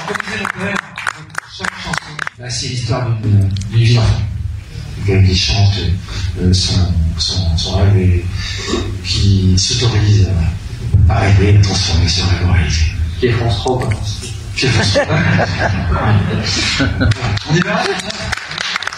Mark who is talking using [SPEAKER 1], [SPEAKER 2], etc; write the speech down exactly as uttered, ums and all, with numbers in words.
[SPEAKER 1] Chaque chanson, bah, c'est l'histoire d'une vie d'enfant. Quelqu'un qui chante euh, son, son, son rêve et qui s'autorise à rêver et transformer ce rêve en réalité.
[SPEAKER 2] Qui est France trois, quoi.
[SPEAKER 1] Qui est France trois. On y va.